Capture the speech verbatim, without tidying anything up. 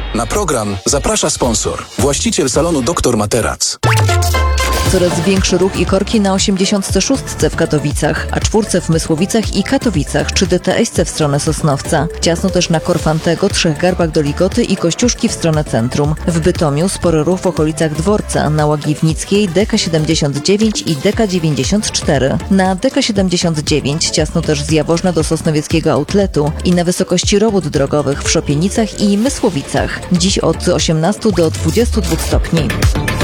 Na program zaprasza sponsor, właściciel salonu Doktor Materac. Coraz większy ruch i korki na osiemdziesiątce szóstce w Katowicach, a czwórce w Mysłowicach i Katowicach czy D T S-ce w stronę Sosnowca. Ciasno też na Korfantego, Trzech Garbach do Ligoty i Kościuszki w stronę centrum. W Bytomiu spory ruch w okolicach Dworca, na Łagiewnickiej, D K siedemdziesiąt dziewięć i D K dziewięćdziesiąt cztery. Na D K siedemdziesiąt dziewięć ciasno też z Jaworzna do Sosnowieckiego Outletu i na wysokości robót drogowych w Szopienicach i Mysłowicach. Dziś od osiemnastu do dwudziestu dwóch stopni.